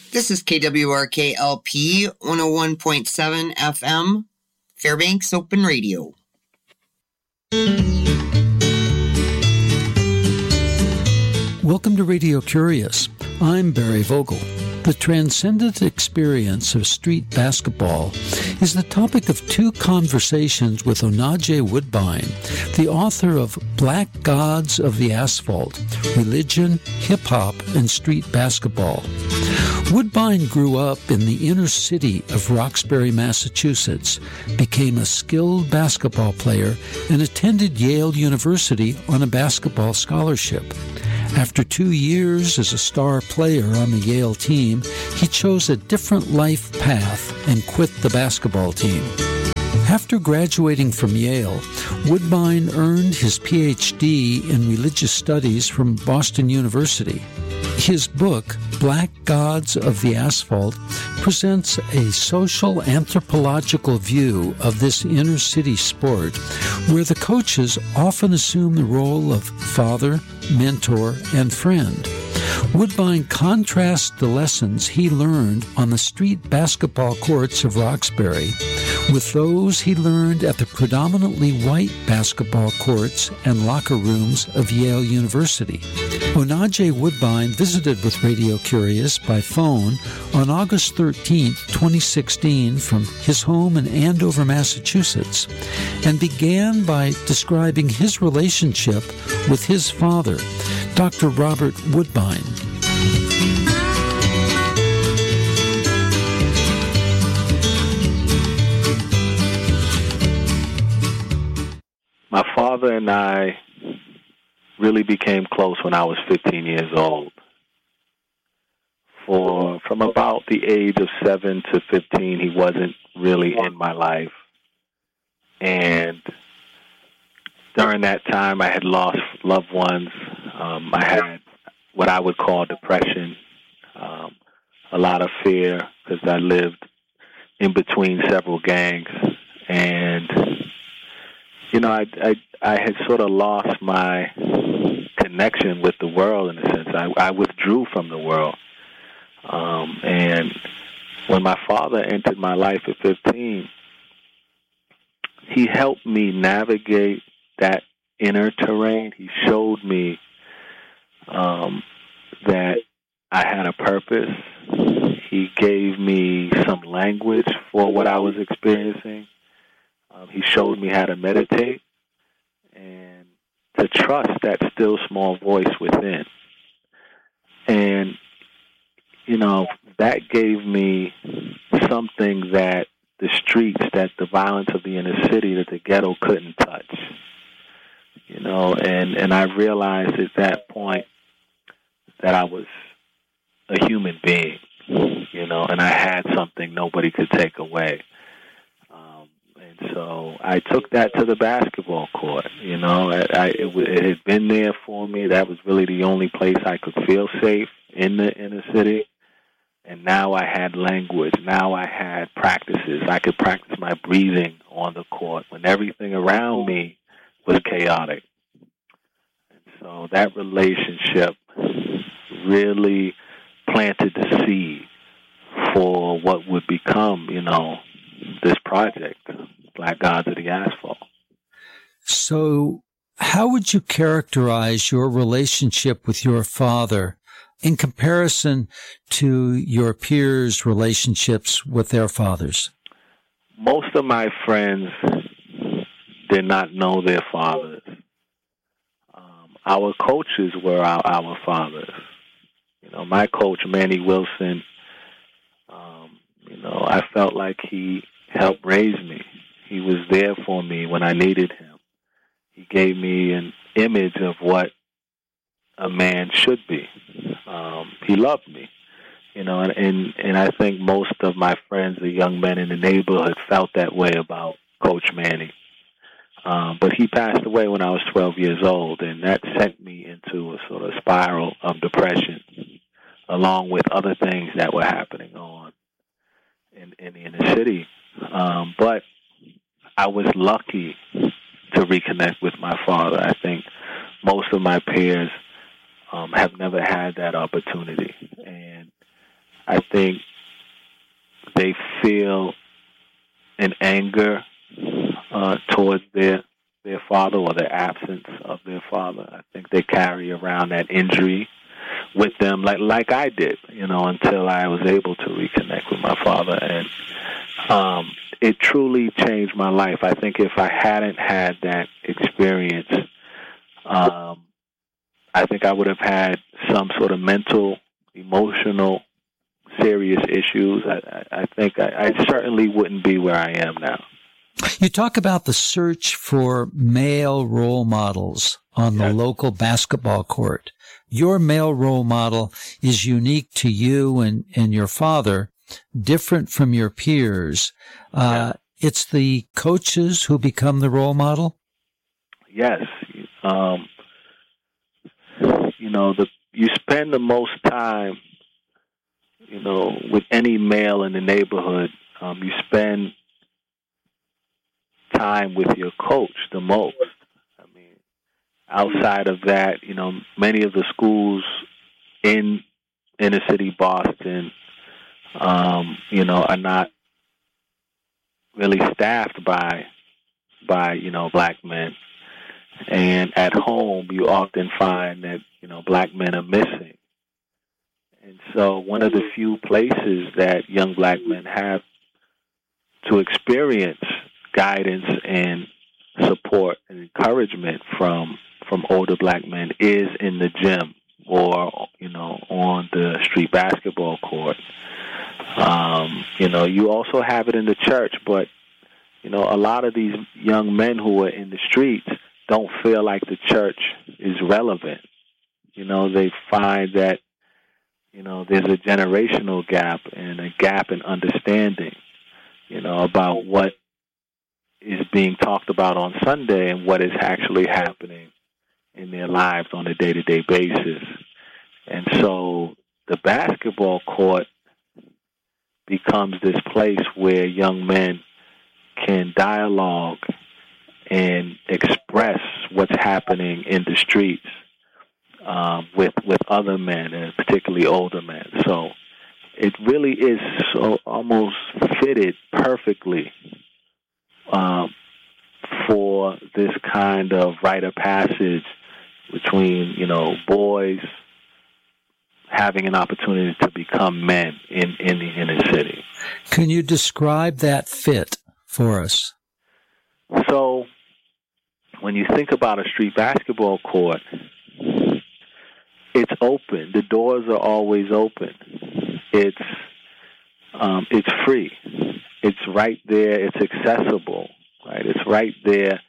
This is KWRK-LP 101.7 FM, Fairbanks Open Radio. Welcome to Radio Curious. I'm Barry Vogel. The transcendent experience of street basketball is the topic of two conversations with Onaje Woodbine, the author of Black Gods of the Asphalt, Religion, Hip-Hop, and Street Basketball. Woodbine grew up in the inner city of Roxbury, Massachusetts, became a skilled basketball player, and attended Yale University on a basketball scholarship. After 2 years as a star player on the Yale team, he chose a different life path and quit the basketball team. After graduating from Yale, Woodbine earned his Ph.D. in religious studies from Boston University. His book, Black Gods of the Asphalt, presents a social anthropological view of this inner city sport, where the coaches often assume the role of father, mentor, and friend. Woodbine contrasts the lessons he learned on the street basketball courts of Roxbury with those he learned at the predominantly white basketball courts and locker rooms of Yale University. Onaje Woodbine visited with Radio Curious by phone on August 13, 2016, from his home in Andover, Massachusetts, and began by describing his relationship with his father, Dr. Robert Woodbine. My father and I really became close when I was 15 years old. From about the age of 7 to 15, he wasn't really in my life. And during that time, I had lost loved ones. I had what I would call depression, a lot of fear, because I lived in between several gangs. And, you know, I had sort of lost my connection with the world, in a sense. I withdrew from the world. And when my father entered my life at 15, he helped me navigate that inner terrain. He showed me that I had a purpose. He gave me some language for what I was experiencing. He showed me how to meditate and to trust that still small voice within. And, you know, that gave me something that the streets, that the violence of the inner city, that the ghetto couldn't touch. You know, and I realized at that point that I was a human being, you know, and I had something nobody could take away. And so I took that to the basketball court. You know, it had been there for me. That was really the only place I could feel safe in the inner city. And now I had language. Now I had practices. I could practice my breathing on the court when everything around me was chaotic. And so that relationship really planted the seed for what would become, you know, this project, Black Gods of the Asphalt. So how would you characterize your relationship with your father in comparison to your peers' relationships with their fathers? Most of my friends did not know their fathers. Our coaches were our fathers. You know, my coach, Manny Wilson, you know, I felt like he helped raise me. He was there for me when I needed him. He gave me an image of what a man should be. He loved me, you know, and I think most of my friends, the young men in the neighborhood, felt that way about Coach Manny. But he passed away when I was 12 years old, and that sent me into a sort of spiral of depression, along with other things that were happening on in the inner city. But I was lucky to reconnect with my father. I think most of my peers have never had that opportunity. And I think they feel an anger towards their father or the absence of their father. I think they carry around that injury with them, like I did, until I was able to reconnect with my father. And it truly changed my life. I think if I hadn't had that experience, I think I would have had some sort of mental, emotional, serious issues. I think I certainly wouldn't be where I am now. You talk about the search for male role models on the local basketball court. Your male role model is unique to you and your father, different from your peers. It's the coaches who become the role model? Yes. You spend the most time, with any male in the neighborhood. You spend time with your coach the most. I mean, outside of that, many of the schools in inner city Boston, are not really staffed by black men. And at home, you often find that, black men are missing. And so one of the few places that young black men have to experience guidance and support and encouragement from older black men is in the gym or, on the street basketball court. You also have it in the church, but, a lot of these young men who are in the streets don't feel like the church is relevant. They find that, there's a generational gap and a gap in understanding, about what is being talked about on Sunday and what is actually happening in their lives on a day-to-day basis. And so the basketball court becomes this place where young men can dialogue and express what's happening in the streets with other men, and particularly older men. So it really is so almost fitted perfectly for this kind of rite of passage between, boys having an opportunity to become men in the inner city. Can you describe that fit for us? So when you think about a street basketball court, it's open. The doors are always open. It's free. It's right there. It's accessible. Right. It's right there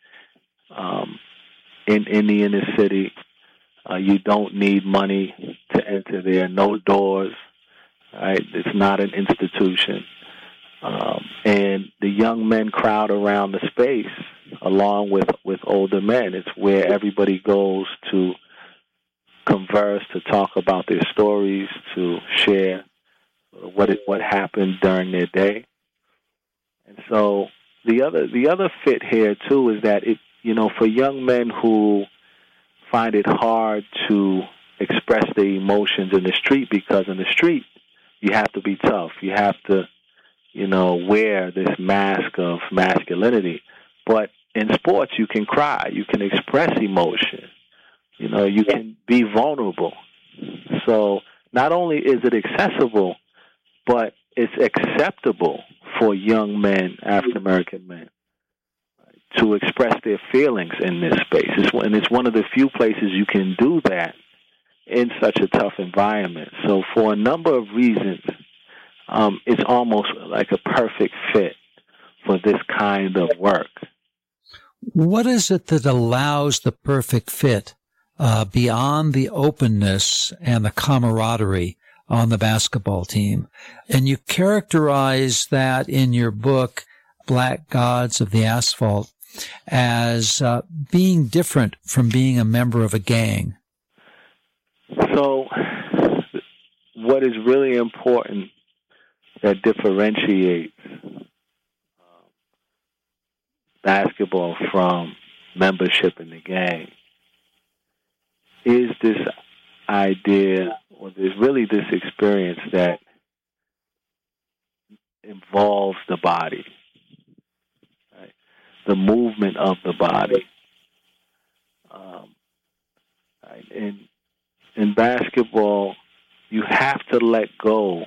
in the inner city. You don't need money to enter there. No doors. Right. It's not an institution. And the young men crowd around the space along with older men. It's where everybody goes to converse, to talk about their stories, to share what happened during their day. And so the other fit here too is that for young men who find it hard to express their emotions in the street, because in the street you have to be tough. You have to wear this mask of masculinity. But in sports, you can cry. You can express emotion. You can be vulnerable. So not only is it accessible, but it's acceptable for young men, African-American men, to express their feelings in this space. It's one of the few places you can do that in such a tough environment. So for a number of reasons, it's almost like a perfect fit for this kind of work. What is it that allows the perfect fit beyond the openness and the camaraderie on the basketball team? And you characterize that in your book, Black Gods of the Asphalt, as being different from being a member of a gang. So what is really important that differentiates basketball from membership in the gang is this idea, or there's really this experience that involves the body, right? The movement of the body. Right? In basketball, you have to let go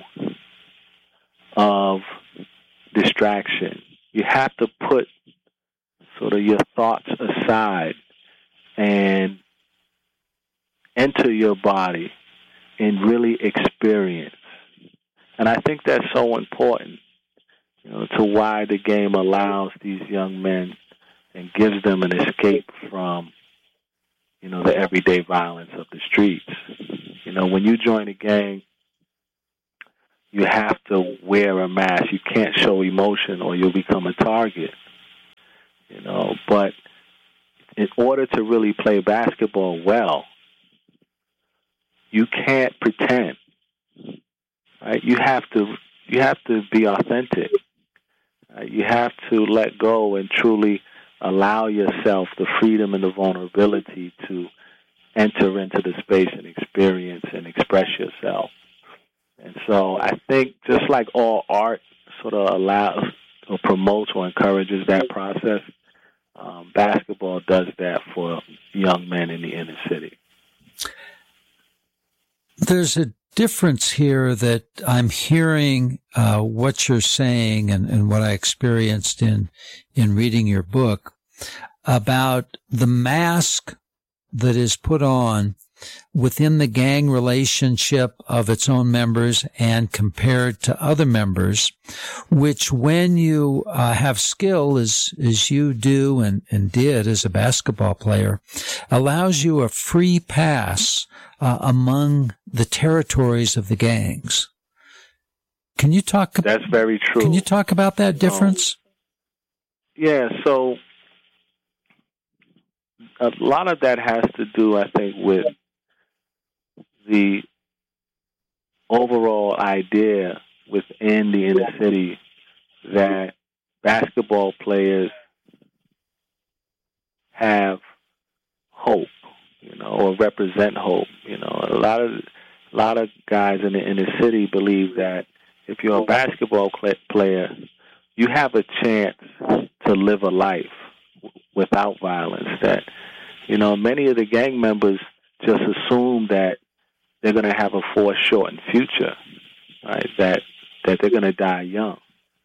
of distraction. You have to put sort of your thoughts aside and enter your body and really experience. And I think that's so important, to why the game allows these young men and gives them an escape from, the everyday violence of the streets. When you join a gang, you have to wear a mask. You can't show emotion or you'll become a target. But in order to really play basketball well, you can't pretend. Right? You have to be authentic. You have to let go and truly allow yourself the freedom and the vulnerability to enter into the space and experience and express yourself. And so I think just like all art sort of allows or promotes or encourages that process, basketball does that for young men in the inner city. There's a difference here that I'm hearing what you're saying and what I experienced in reading your book about the mask that is put on within the gang relationship of its own members and compared to other members, which when you have skill, as you do and did as a basketball player, allows you a free pass among the territories of the gangs. Can you talk? That's very true. Can you talk about that difference? Yeah, so a lot of that has to do, I think, with the overall idea within the inner city that basketball players have hope, or represent hope. A lot of guys in the inner city believe that if you're a basketball player, you have a chance to live a life without violence. That, many of the gang members just assume that they're going to have a foreshortened future, right? That they're going to die young.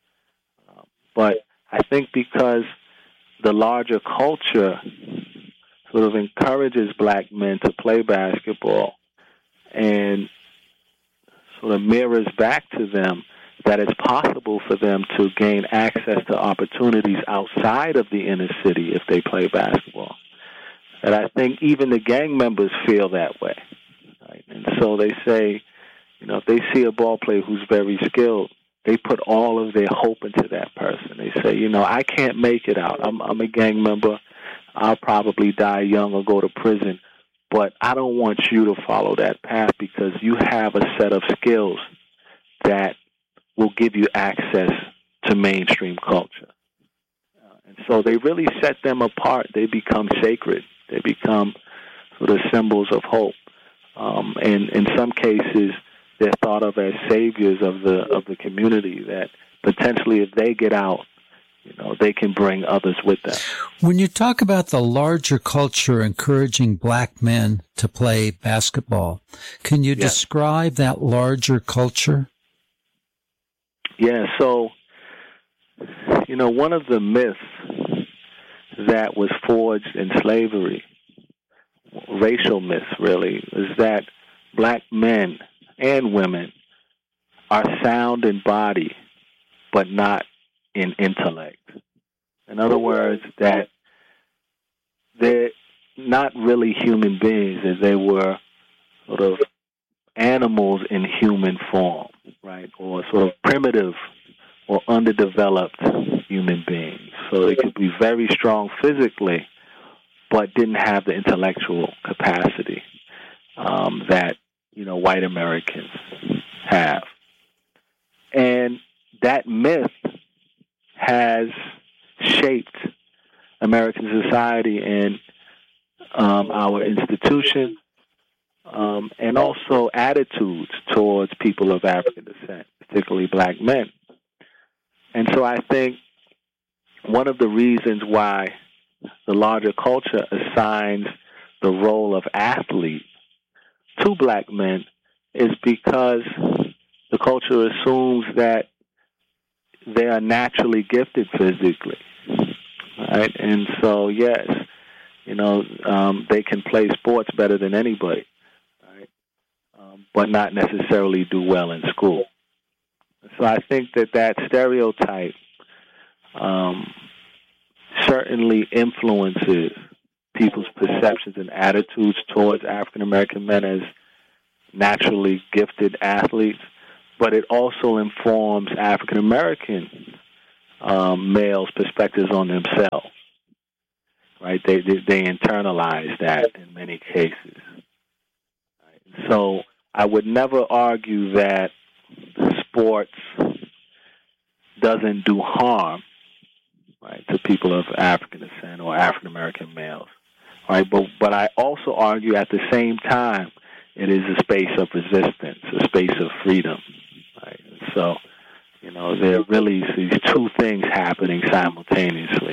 But I think because the larger culture sort of encourages black men to play basketball and sort of mirrors back to them that it's possible for them to gain access to opportunities outside of the inner city if they play basketball. And I think even the gang members feel that way. Right? And so they say, if they see a ball player who's very skilled, they put all of their hope into that person. They say, I can't make it out. I'm a gang member. I'll probably die young or go to prison. But I don't want you to follow that path because you have a set of skills that will give you access to mainstream culture. And so they really set them apart. They become sacred. They become sort of symbols of hope. And in some cases, they're thought of as saviors of the community that potentially if they get out, they can bring others with them. When you talk about the larger culture encouraging black men to play basketball, can you describe that larger culture? Yeah, so, one of the myths that was forged in slavery, racial myths really, is that black men and women are sound in body, but not in intellect. In other words, that they're not really human beings, that they were sort of animals in human form, right? Or sort of primitive or underdeveloped human beings. So they could be very strong physically, but didn't have the intellectual capacity that, white Americans have. And that myth has shaped American society and our institutions, and also attitudes towards people of African descent, particularly black men. And so I think one of the reasons why the larger culture assigns the role of athlete to black men is because the culture assumes that they are naturally gifted physically, right? And so, yes, they can play sports better than anybody, right? But not necessarily do well in school. So I think that stereotype certainly influences people's perceptions and attitudes towards African American men as naturally gifted athletes, but it also informs African American males' perspectives on themselves. Right? They internalize that in many cases. Right? So I would never argue that sports doesn't do harm, right, to people of African descent or African American males. Right? But I also argue at the same time it is a space of resistance, a space of freedom. Right? So, there are really these two things happening simultaneously.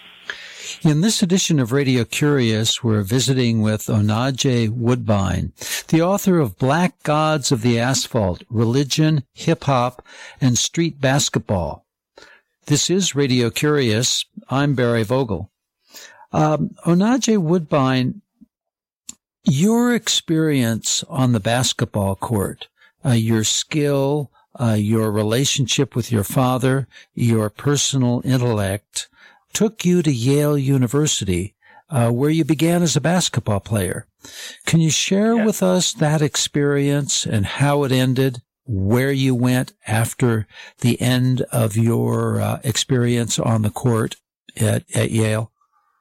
In this edition of Radio Curious, we're visiting with Onaje Woodbine, the author of Black Gods of the Asphalt, Religion, Hip-Hop, and Street Basketball. This is Radio Curious. I'm Barry Vogel. Onaje Woodbine, your experience on the basketball court, your skill, your relationship with your father, your personal intellect, took you to Yale University, where you began as a basketball player. Can you share with us that experience and how it ended, where you went after the end of your experience on the court at Yale?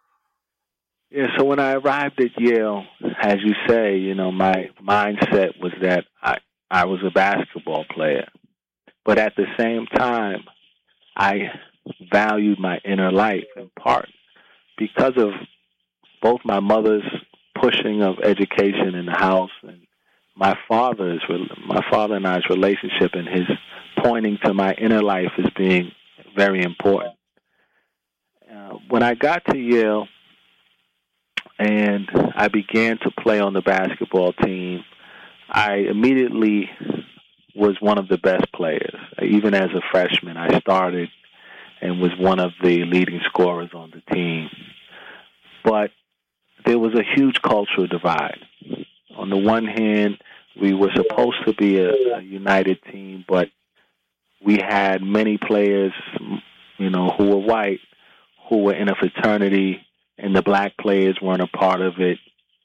Yeah, so when I arrived at Yale, as you say, my mindset was that I was a basketball player. But at the same time, I valued my inner life in part because of both my mother's pushing of education in the house and my father and I's relationship and his pointing to my inner life as being very important. When I got to Yale and I began to play on the basketball team, I immediately was one of the best players. Even as a freshman, I started and was one of the leading scorers on the team. But there was a huge cultural divide. On the one hand, we were supposed to be a united team, but we had many players, who were white, who were in a fraternity, and the black players weren't a part of it.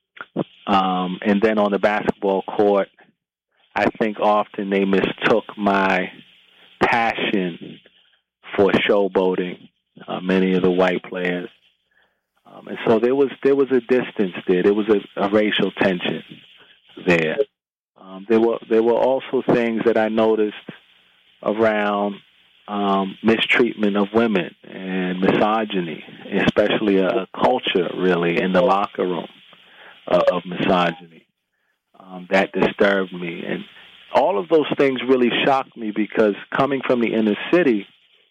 And then on the basketball court, I think often they mistook my passion for showboating, many of the white players. And so there was a distance there. There was a racial tension there. There were also things that I noticed around mistreatment of women and misogyny, especially a culture, really, in the locker room of misogyny that disturbed me. And all of those things really shocked me because coming from the inner city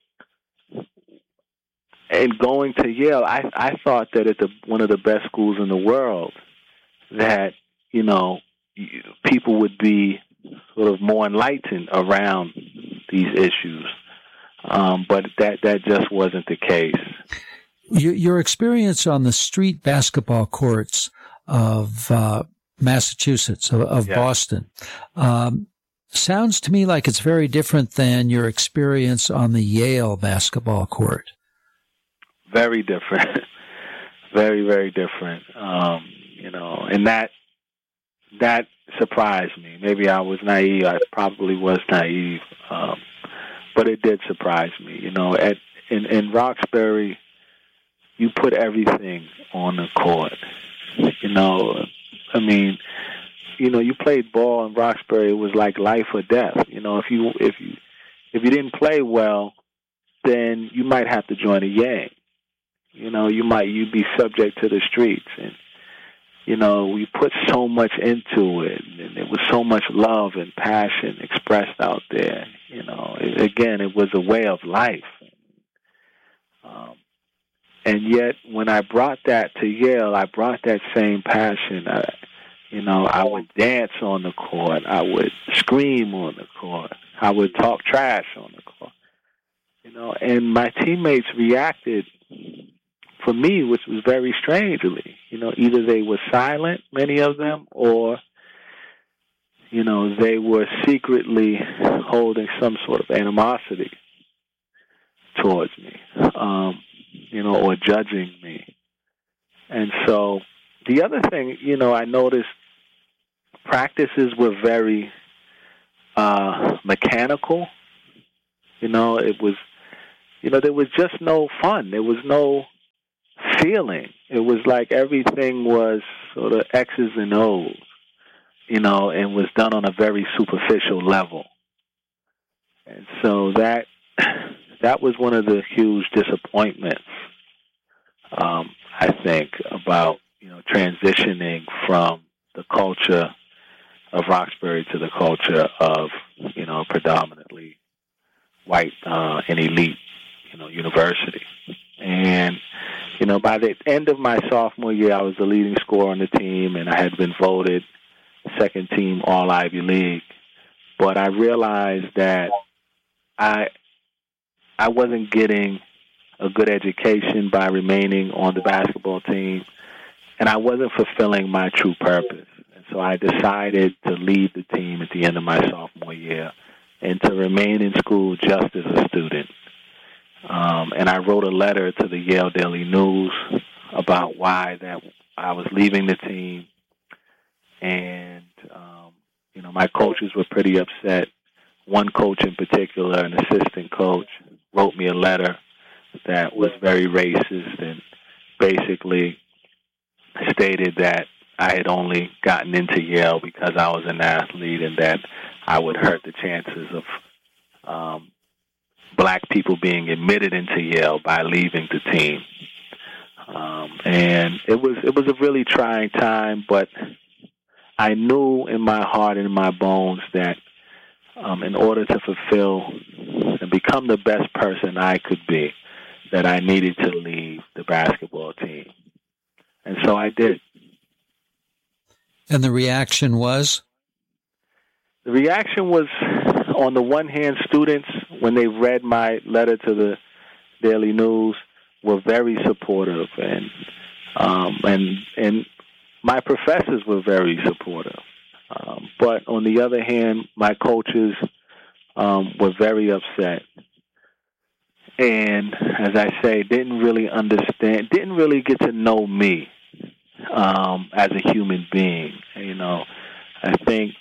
and going to Yale, I thought that at one of the best schools in the world that, people would be sort of more enlightened around these issues. But that just wasn't the case. Your experience on the street basketball courts of Massachusetts, of Boston, sounds to me like it's very different than your experience on the Yale basketball court. Very different. Very, very different. And that surprised me. Maybe I was naive. I probably was naive. But it did surprise me. In Roxbury, you put everything on the court. You played ball in Roxbury. It was like life or death. If you didn't play well, then you might have to join a gang. You'd be subject to the streets. And, we put so much into it, and there was so much love and passion expressed out there. It was a way of life. And yet, when I brought that to Yale, I brought that same passion. I would dance on the court. I would scream on the court. I would talk trash on the court. And my teammates reacted, for me, which was very strangely. Either they were silent, many of them, or, they were secretly holding some sort of animosity towards me, or judging me. And so the other thing, I noticed practices were very mechanical. It was, there was just no fun. There was no feeling. It was like everything was sort of X's and O's, and was done on a very superficial level. And so that was one of the huge disappointments, I think, about, transitioning from the culture of Roxbury to the culture of, predominantly white and elite, university. And, by the end of my sophomore year, I was the leading scorer on the team, and I had been voted second team All Ivy League. But I realized that I wasn't getting a good education by remaining on the basketball team, and I wasn't fulfilling my true purpose. And so I decided to leave the team at the end of my sophomore year and to remain in school just as a student. And I wrote a letter to the Yale Daily News about why that I was leaving the team. And, my coaches were pretty upset. One coach in particular, an assistant coach, wrote me a letter that was very racist and basically stated that I had only gotten into Yale because I was an athlete and that I would hurt the chances of black people being admitted into Yale by leaving the team. And it was a really trying time, but I knew in my heart and in my bones that in order to fulfill and become the best person I could be, that I needed to leave the basketball team. And so I did. And the reaction was? The reaction was, on the one hand, students, when they read my letter to the Daily News, were very supportive, and my professors were very supportive. But on the other hand, my coaches were very upset. And as I say, didn't really understand, didn't really get to know me as a human being. I think,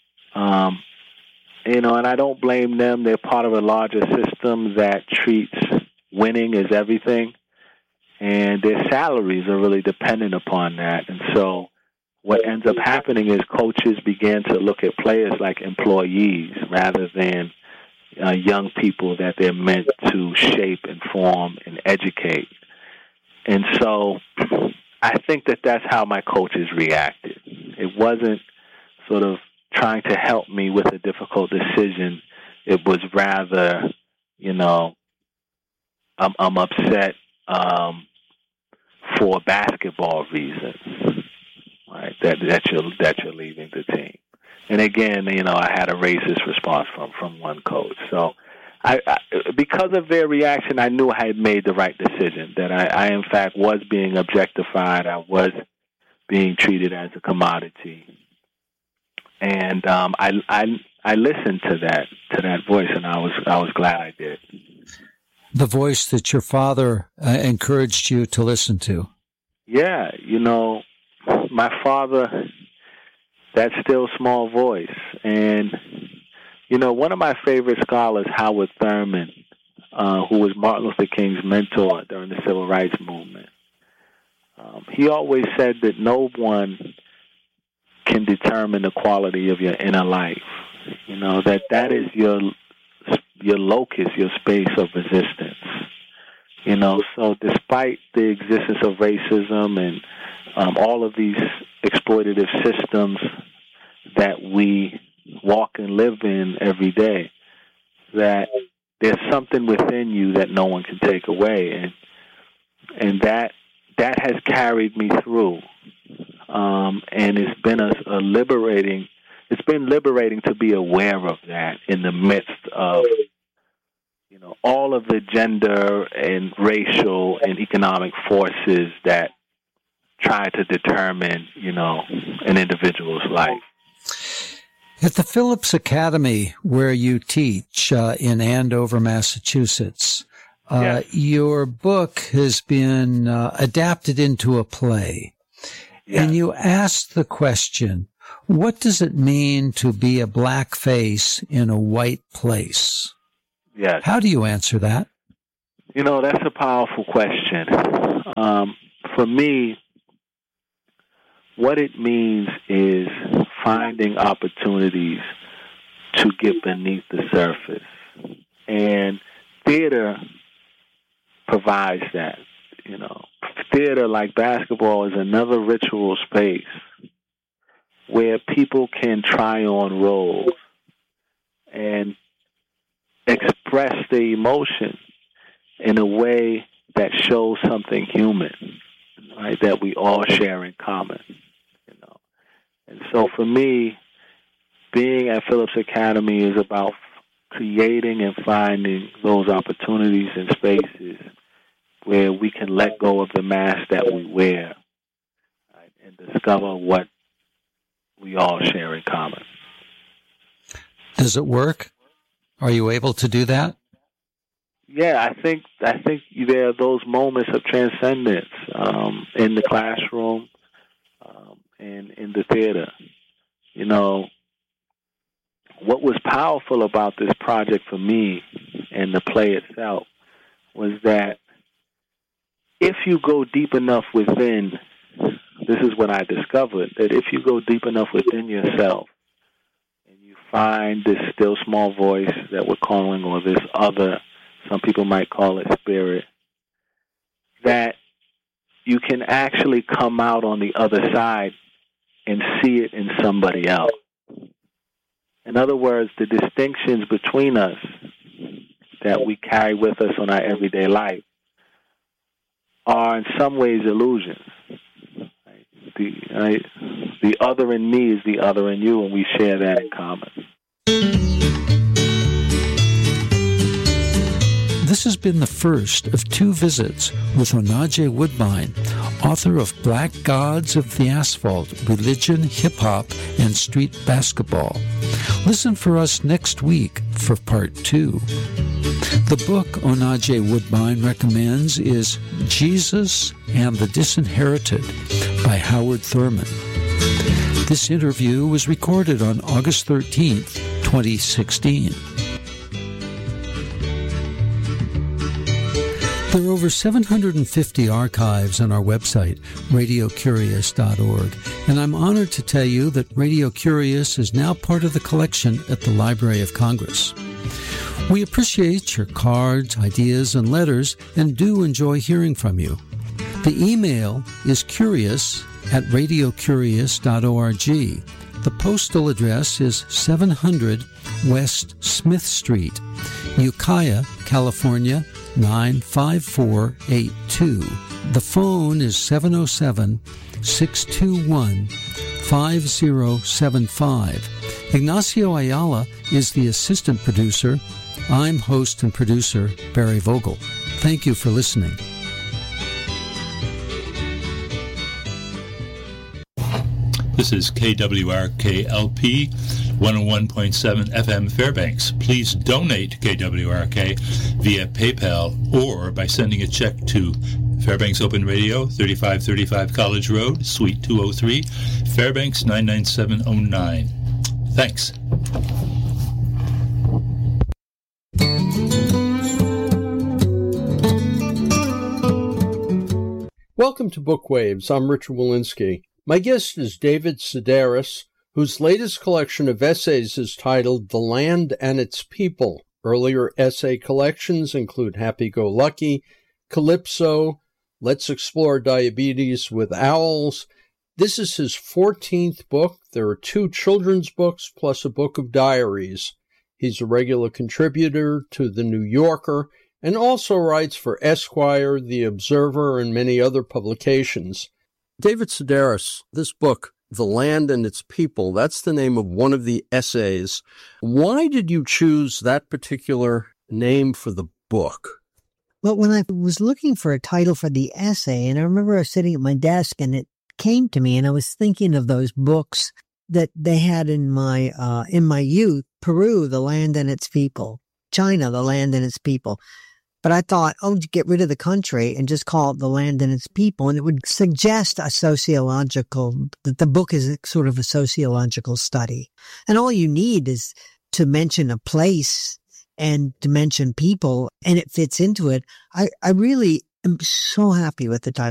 and I don't blame them. They're part of a larger system that treats winning as everything. And their salaries are really dependent upon that. And so what ends up happening is coaches begin to look at players like employees rather than young people that they're meant to shape and form and educate. And so I think that that's how my coaches reacted. It wasn't sort of trying to help me with a difficult decision. It was rather, I'm upset for basketball reasons, right? That you're leaving the team. And again, I had a racist response from one coach. So I because of their reaction, I knew I had made the right decision, that I in fact was being objectified. I was being treated as a commodity. And I listened to that voice, and I was glad I did. The voice that your father encouraged you to listen to. Yeah, my father, that still small voice. And, one of my favorite scholars, Howard Thurman, who was Martin Luther King's mentor during the Civil Rights Movement, he always said that no one can determine the quality of your inner life. That is your locus, your space of resistance. So despite the existence of racism and all of these exploitative systems that we walk and live in every day, that there's something within you that no one can take away. and that has carried me through. And it's been liberating. It's been liberating to be aware of that in the midst of, all of the gender and racial and economic forces that try to determine, an individual's life. At the Phillips Academy, where you teach in Andover, Massachusetts, Yes. Your book has been adapted into a play. Yes. And you asked the question, what does it mean to be a black face in a white place? Yes. How do you answer that? That's a powerful question. For me, what it means is finding opportunities to get beneath the surface. And theater provides that. Theater, like basketball, is another ritual space where people can try on roles and express the emotion in a way that shows something human, right, that we all share in common. And so for me, being at Phillips Academy is about creating and finding those opportunities and spaces where we can let go of the mask that we wear, right, and discover what we all share in common. Does it work? Are you able to do that? Yeah, I think there are those moments of transcendence in the classroom and in the theater. What was powerful about this project for me and the play itself was that if you go deep enough within, this is what I discovered, that if you go deep enough within yourself and you find this still small voice that we're calling, or this other, some people might call it spirit, that you can actually come out on the other side and see it in somebody else. In other words, the distinctions between us that we carry with us on our everyday life are in some ways illusions. The other in me is the other in you, and we share that in common. This has been the first of 2 visits with Onaje Woodbine, author of Black Gods of the Asphalt, Religion, Hip-Hop, and Street Basketball. Listen for us next week for Part 2. The book Onaje Woodbine recommends is Jesus and the Disinherited by Howard Thurman. This interview was recorded on August 13th, 2016. There are over 750 archives on our website, radiocurious.org, and I'm honored to tell you that Radio Curious is now part of the collection at the Library of Congress. We appreciate your cards, ideas, and letters, and do enjoy hearing from you. The email is curious@radiocurious.org. The postal address is 700 West Smith Street, Ukiah, California, 95482. The phone is 707-621-5075. Ignacio Ayala is the assistant producer. I'm host and producer Barry Vogel. Thank you for listening. This is KWRK-LP 101.7 FM Fairbanks. Please donate to KWRK via PayPal or by sending a check to Fairbanks Open Radio, 3535 College Road, Suite 203, Fairbanks 99709. Thanks. Welcome to Bookwaves. I'm Richard Walensky. My guest is David Sedaris, whose latest collection of essays is titled The Land and Its People. Earlier essay collections include Happy-Go-Lucky, Calypso, Let's Explore Diabetes with Owls. This is his 14th book. There are 2 children's books plus a book of diaries. He's a regular contributor to The New Yorker and also writes for Esquire, The Observer, and many other publications. David Sedaris, this book, The Land and Its People, that's the name of one of the essays. Why did you choose that particular name for the book? Well, when I was looking for a title for the essay, and I remember I was sitting at my desk and it came to me, and I was thinking of those books that they had in my youth: Peru, The Land and Its People; China, The Land and Its People. But I thought, get rid of the country and just call it The Land and Its People, and it would suggest that the book is sort of a sociological study. And all you need is to mention a place and to mention people, and it fits into it. I really am so happy with the title.